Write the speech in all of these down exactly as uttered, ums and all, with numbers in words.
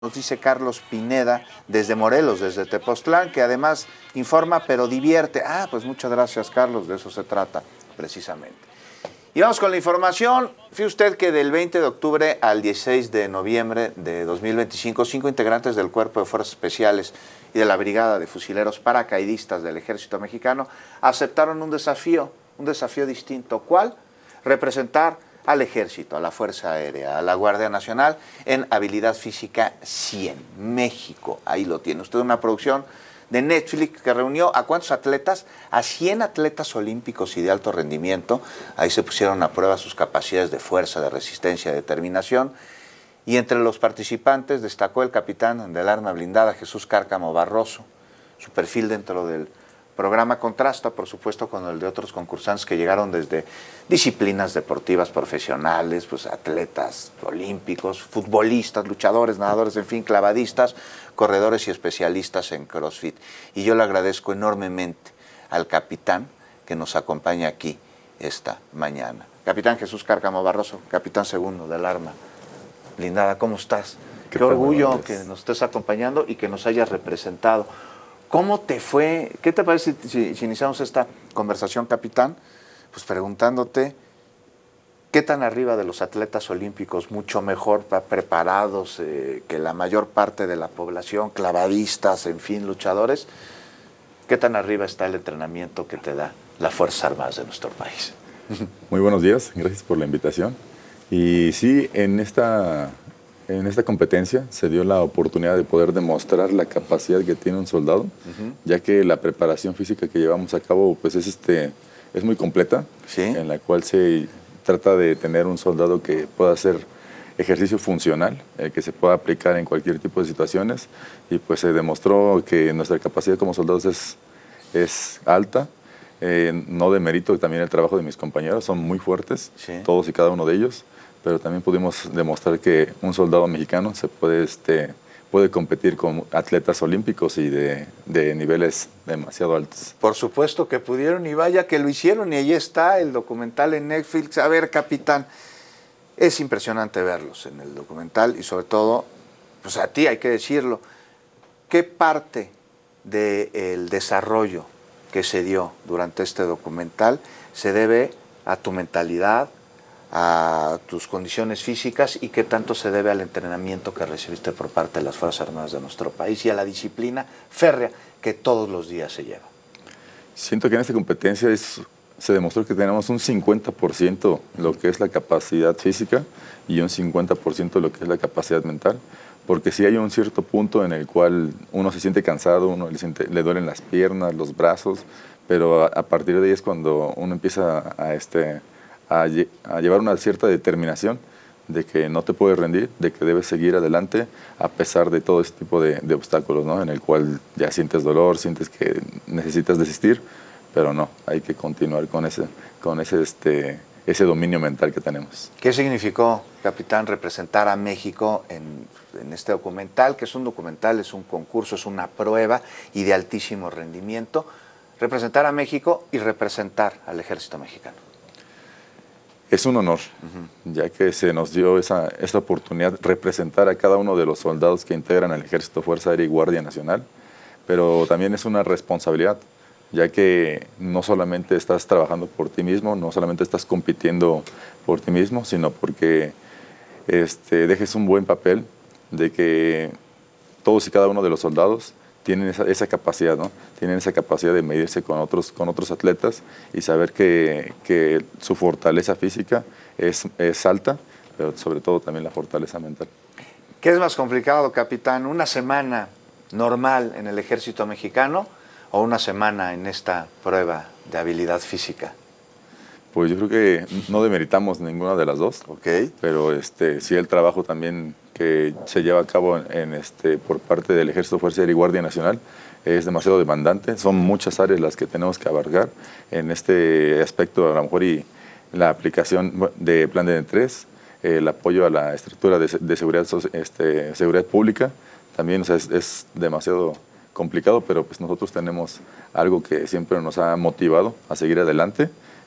Nos dice Carlos Pineda desde Morelos, desde Tepoztlán, que además informa pero divierte. Ah, pues muchas gracias, Carlos, de eso se trata precisamente. Y vamos con la información. Fíjese usted que del veinte de octubre al dieciséis de noviembre de dos mil veinticinco, cinco integrantes del Cuerpo de Fuerzas Especiales y de la Brigada de Fusileros Paracaidistas del Ejército Mexicano aceptaron un desafío, un desafío distinto. ¿Cuál? Representar al Ejército, a la Fuerza Aérea, a la Guardia Nacional en habilidad física cien, México. Ahí lo tiene usted, una producción de Netflix que reunió ¿a cuántos atletas? A cien atletas olímpicos y de alto rendimiento. Ahí se pusieron a prueba sus capacidades de fuerza, de resistencia, de determinación. Y entre los participantes destacó el capitán del arma blindada, Jesús Cárcamo Barroso. Su perfil dentro del programa contrasta, por supuesto, con el de otros concursantes que llegaron desde disciplinas deportivas profesionales, pues atletas olímpicos, futbolistas, luchadores, nadadores, en fin, clavadistas, corredores y especialistas en CrossFit. Y yo le agradezco enormemente al capitán que nos acompaña aquí esta mañana. Capitán Jesús Cárcamo Barroso, capitán segundo del arma blindada, ¿cómo estás? Qué, Qué orgullo que nos estés acompañando y que nos hayas representado. ¿Cómo te fue? ¿Qué te parece si, si iniciamos esta conversación, capitán? Pues preguntándote, ¿qué tan arriba de los atletas olímpicos, mucho mejor preparados eh, que la mayor parte de la población, clavadistas, en fin, luchadores? ¿Qué tan arriba está el entrenamiento que te da las Fuerzas Armadas de nuestro país? Muy buenos días, gracias por la invitación. Y sí, en esta... En esta competencia se dio la oportunidad de poder demostrar la capacidad que tiene un soldado, uh-huh. ya que la preparación física que llevamos a cabo pues es, este, es muy completa, ¿sí? En la cual se trata de tener un soldado que pueda hacer ejercicio funcional, eh, que se pueda aplicar en cualquier tipo de situaciones, y pues se demostró que nuestra capacidad como soldados es, es alta. Eh, no demerito también el trabajo de mis compañeros, son muy fuertes, ¿sí? Todos y cada uno de ellos, pero también pudimos demostrar que un soldado mexicano se puede, este, puede competir con atletas olímpicos y de, de niveles demasiado altos. Por supuesto que pudieron y vaya que lo hicieron, y ahí está el documental en Netflix. A ver, capitán, es impresionante verlos en el documental y sobre todo, pues a ti hay que decirlo, ¿qué parte del desarrollo que se dio durante este documental se debe a tu mentalidad, a tus condiciones físicas, y qué tanto se debe al entrenamiento que recibiste por parte de las Fuerzas Armadas de nuestro país y a la disciplina férrea que todos los días se lleva? Siento que en esta competencia es, se demostró que tenemos un cincuenta por ciento lo que es la capacidad física y un cincuenta por ciento lo que es la capacidad mental, porque sí hay un cierto punto en el cual uno se siente cansado, uno le, siente, le duelen las piernas, los brazos, pero a, a partir de ahí es cuando uno empieza a... este A, lle a llevar una cierta determinación de que no te puedes rendir, de que debes seguir adelante a pesar de todo este tipo de, de obstáculos, ¿no? En el cual ya sientes dolor, sientes que necesitas desistir, pero no, hay que continuar con ese, con ese, este, ese dominio mental que tenemos. ¿Qué significó, capitán, representar a México en, en este documental, que es un documental, es un concurso, es una prueba y de altísimo rendimiento? Representar a México y representar al Ejército Mexicano. Es un honor, uh-huh. ya que se nos dio esa, esta oportunidad de representar a cada uno de los soldados que integran el Ejército, Fuerza Aérea y Guardia Nacional, pero también es una responsabilidad, ya que no solamente estás trabajando por ti mismo, no solamente estás compitiendo por ti mismo, sino porque este, dejes un buen papel de que todos y cada uno de los soldados tienen esa, esa capacidad, ¿no? Tienen esa capacidad de medirse con otros, con otros atletas y saber que, que su fortaleza física es, es alta, pero sobre todo también la fortaleza mental. ¿Qué es más complicado, capitán? ¿Una semana normal en el Ejército Mexicano o una semana en esta prueba de habilidad física? Pues yo creo que no demeritamos ninguna de las dos, okay. pero este, sí el trabajo también que se lleva a cabo en, en este, por parte del Ejército, Fuerza Aérea y Guardia Nacional es demasiado demandante. Son muchas áreas las que tenemos que abarcar en este aspecto, a lo mejor, y la aplicación de Plan D N tres, el apoyo a la estructura de, de seguridad, este, seguridad pública, también, o sea, es, es demasiado complicado, pero pues nosotros tenemos algo que siempre nos ha motivado a seguir adelante,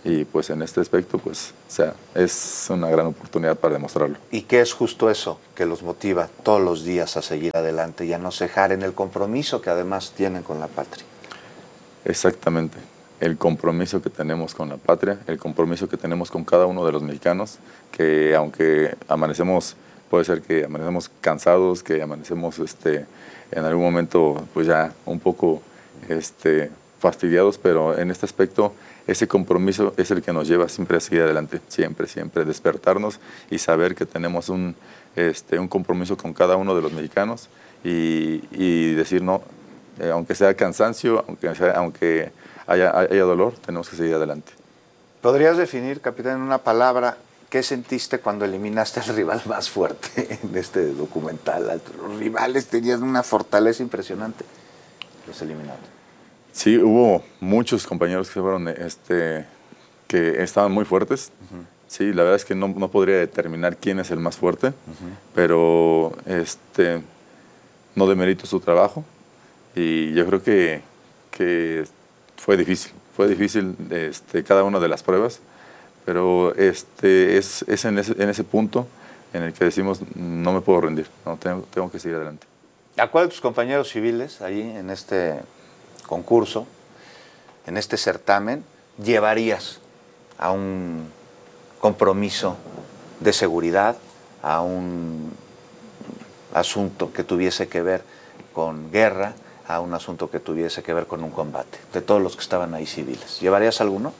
y pues en este aspecto, pues, o sea, es una gran oportunidad para demostrarlo. ¿Y qué es justo eso que los motiva todos los días a seguir adelante y a no cejar en el compromiso que además tienen con la patria? Exactamente, el compromiso que tenemos con la patria, el compromiso que tenemos con cada uno de los mexicanos, que aunque amanecemos, puede ser que amanecemos cansados, que amanecemos este, en algún momento pues ya un poco este, fastidiados, pero en este aspecto ese compromiso es el que nos lleva siempre a seguir adelante, siempre, siempre, despertarnos y saber que tenemos un, este, un compromiso con cada uno de los mexicanos y, y decir no, eh, aunque sea cansancio, aunque, sea, aunque haya, haya dolor, tenemos que seguir adelante. ¿Podrías definir, capitán, en una palabra, qué sentiste cuando eliminaste al rival más fuerte en este documental? Los rivales tenían una fortaleza impresionante, los eliminaron. Sí, hubo muchos compañeros que fueron, este, que estaban muy fuertes. Uh-huh. Sí, la verdad es que no, no podría determinar quién es el más fuerte, uh-huh. pero este, no demerito su trabajo y yo creo que, que fue difícil, fue difícil este, cada una de las pruebas, pero este, es, es en, ese, en ese punto en el que decimos no me puedo rendir, no, tengo, tengo que seguir adelante. ¿A cuál de tus compañeros civiles ahí en este concurso, en este certamen, llevarías a un compromiso de seguridad, a un asunto que tuviese que ver con guerra, a un asunto que tuviese que ver con un combate, de todos los que estaban ahí civiles? ¿Llevarías alguno?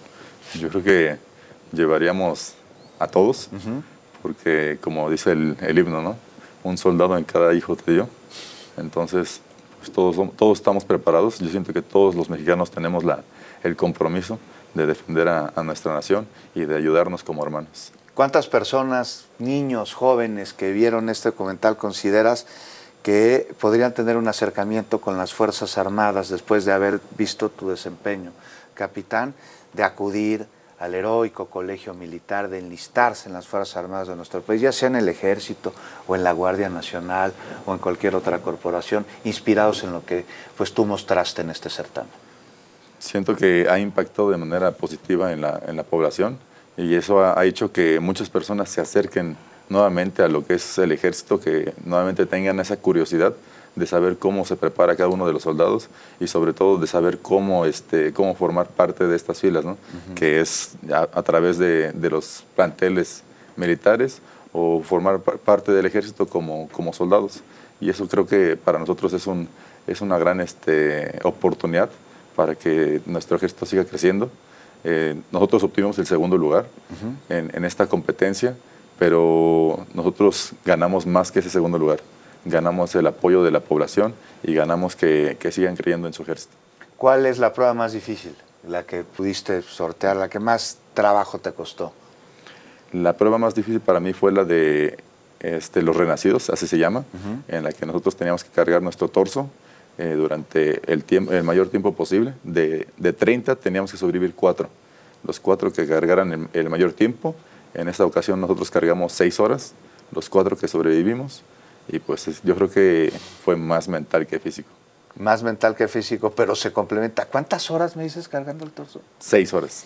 Yo creo que llevaríamos a todos, uh-huh. porque como dice el, el himno, ¿no? Un soldado en cada hijo te dio. Entonces, pues todos, todos estamos preparados. Yo siento que todos los mexicanos tenemos la, el compromiso de defender a, a nuestra nación y de ayudarnos como hermanos. ¿Cuántas personas, niños, jóvenes que vieron este documental consideras que podrían tener un acercamiento con las Fuerzas Armadas después de haber visto tu desempeño, capitán, de acudir al heroico colegio militar, de enlistarse en las Fuerzas Armadas de nuestro país, ya sea en el Ejército o en la Guardia Nacional o en cualquier otra corporación, inspirados en lo que pues, tú mostraste en este certamen? Siento que ha impactado de manera positiva en la, en la población y eso ha, ha hecho que muchas personas se acerquen nuevamente a lo que es el Ejército, que nuevamente tengan esa curiosidad de saber cómo se prepara cada uno de los soldados y sobre todo de saber cómo, este, cómo formar parte de estas filas, ¿no? Uh-huh. Que es a, a través de, de los planteles militares o formar parte del Ejército como, como soldados. Y eso creo que para nosotros es, un, es una gran este, oportunidad para que nuestro Ejército siga creciendo. Eh, nosotros obtuvimos el segundo lugar uh-huh. en, en esta competencia, pero nosotros ganamos más que ese segundo lugar. Ganamos el apoyo de la población y ganamos que, que sigan creyendo en su ejército. ¿Cuál es la prueba más difícil, la que pudiste sortear, la que más trabajo te costó? La prueba más difícil para mí fue la de este, los renacidos, así se llama, uh-huh. en la que nosotros teníamos que cargar nuestro torso eh, durante el, tiempo, el mayor tiempo posible. De, de treinta teníamos que sobrevivir cuatro, los cuatro que cargaran el, el mayor tiempo. En esta ocasión nosotros cargamos seis horas, los cuatro que sobrevivimos. Y pues yo creo que fue más mental que físico. Más mental que físico, pero se complementa. ¿Cuántas horas me dices cargando el torso? Seis horas.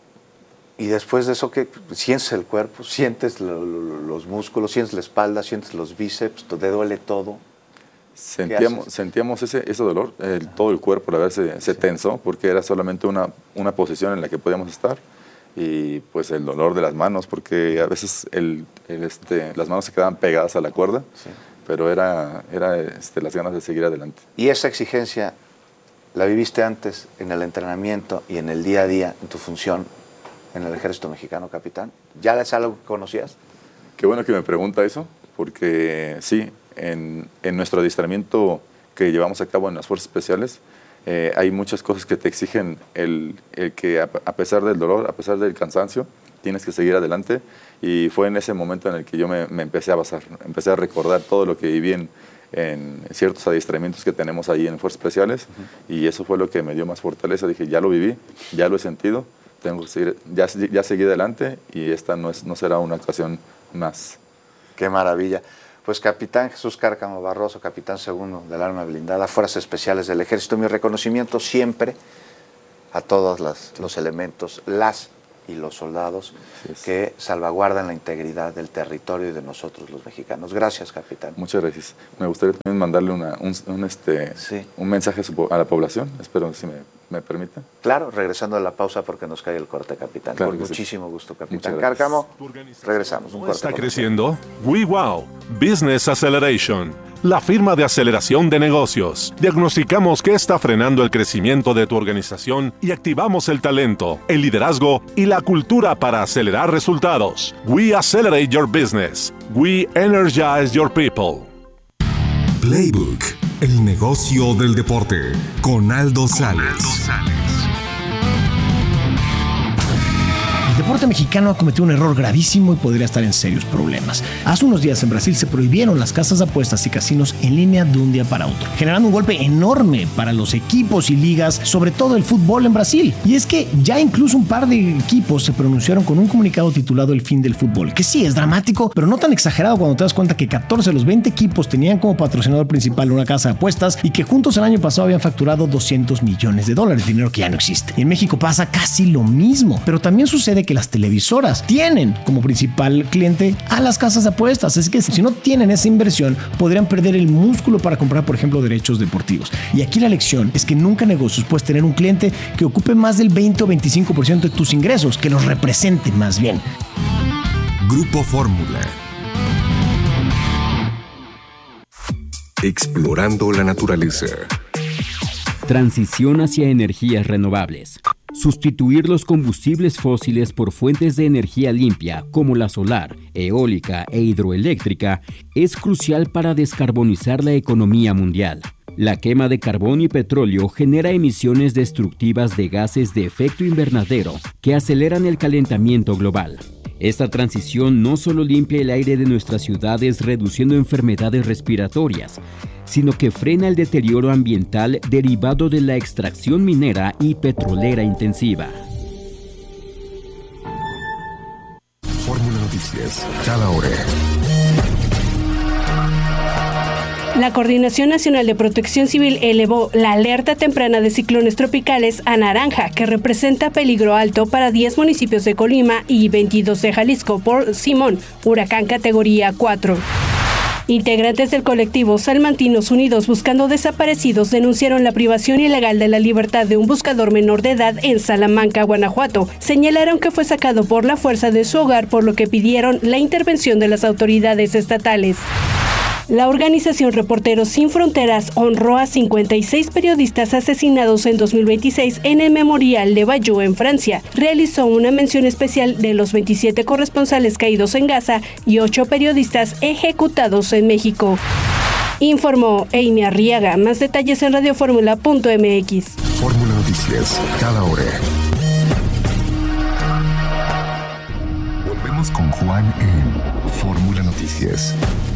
Y después de eso, ¿qué? ¿Sientes el cuerpo? ¿Sientes lo, lo, los músculos? ¿Sientes la espalda? ¿Sientes los bíceps? ¿Te duele todo? Sentíamos, sentíamos ese, ese dolor. El, todo el cuerpo, la verdad, se, se sí. tensó porque era solamente una, una posición en la que podíamos estar. Y pues el dolor de las manos, porque a veces el, el, este, las manos se quedaban pegadas a la cuerda, sí. pero era, era este, las ganas de seguir adelante. ¿Y esa exigencia la viviste antes en el entrenamiento y en el día a día, en tu función en el Ejército Mexicano, capitán? ¿Ya es algo que conocías? Qué bueno que me pregunta eso, porque sí, en, en nuestro adiestramiento que llevamos a cabo en las Fuerzas Especiales, Eh, hay muchas cosas que te exigen el, el que a, a pesar del dolor, a pesar del cansancio, tienes que seguir adelante y fue en ese momento en el que yo me, me empecé a basar, empecé a recordar todo lo que viví en, en ciertos adiestramientos que tenemos ahí en Fuerzas Especiales uh-huh. y eso fue lo que me dio más fortaleza. Dije, ya lo viví, ya lo he sentido, tengo que seguir, ya, ya seguí adelante y esta no, es, no será una ocasión más. Qué maravilla. Pues capitán Jesús Cárcamo Barroso, capitán segundo del Arma Blindada, Fuerzas Especiales del Ejército, mi reconocimiento siempre a todos las, los elementos, las y los soldados que salvaguardan la integridad del territorio y de nosotros los mexicanos. Gracias, capitán. Muchas gracias. Me gustaría también mandarle una, un, un, este, sí. un mensaje a, su, a la población, espero si me, me permite. Claro, regresando a la pausa porque nos cae el corte, capitán. Claro Con muchísimo sí. gusto, capitán Cárcamo. Regresamos. Un corte. ¿Está creciendo? WeWow Business Acceleration, la firma de aceleración de negocios. Diagnosticamos qué está frenando el crecimiento de tu organización y activamos el talento, el liderazgo y la cultura para acelerar resultados. We accelerate your business. We energize your people. Playbook, el negocio del deporte, con Aldo Sales. El deporte mexicano ha cometido un error gravísimo y podría estar en serios problemas. Hace unos días en Brasil se prohibieron las casas de apuestas y casinos en línea de un día para otro, generando un golpe enorme para los equipos y ligas, sobre todo el fútbol en Brasil. Y es que ya incluso un par de equipos se pronunciaron con un comunicado titulado El fin del fútbol, que sí es dramático, pero no tan exagerado cuando te das cuenta que catorce de los veinte equipos tenían como patrocinador principal una casa de apuestas y que juntos el año pasado habían facturado doscientos millones de dólares, dinero que ya no existe. En México pasa casi lo mismo, pero también sucede que las televisoras tienen como principal cliente a las casas de apuestas. Es que si no tienen esa inversión, podrían perder el músculo para comprar, por ejemplo, derechos deportivos. Y aquí la lección es que nunca en negocios puedes tener un cliente que ocupe más del veinte o veinticinco por ciento de tus ingresos, que los represente más bien. Grupo Fórmula. Explorando la naturaleza. Transición hacia energías renovables. Sustituir los combustibles fósiles por fuentes de energía limpia como la solar, eólica e hidroeléctrica es crucial para descarbonizar la economía mundial. La quema de carbón y petróleo genera emisiones destructivas de gases de efecto invernadero que aceleran el calentamiento global. Esta transición no solo limpia el aire de nuestras ciudades reduciendo enfermedades respiratorias, sino que frena el deterioro ambiental derivado de la extracción minera y petrolera intensiva. Fórmula Noticias, cada hora. La Coordinación Nacional de Protección Civil elevó la alerta temprana de ciclones tropicales a naranja, que representa peligro alto para diez municipios de Colima y veintidós de Jalisco por Simón, huracán categoría cuatro. Integrantes del colectivo Salmantinos Unidos Buscando Desaparecidos denunciaron la privación ilegal de la libertad de un buscador menor de edad en Salamanca, Guanajuato. Señalaron que fue sacado por la fuerza de su hogar, por lo que pidieron la intervención de las autoridades estatales. La organización Reporteros Sin Fronteras honró a cincuenta y seis periodistas asesinados en dos mil veintiséis en el Memorial de Bayeux en Francia. Realizó una mención especial de los veintisiete corresponsales caídos en Gaza y ocho periodistas ejecutados en México. Informó Amy Arriaga. Más detalles en radioformula punto m x. Fórmula Noticias, cada hora. Volvemos con Juan en Fórmula Noticias.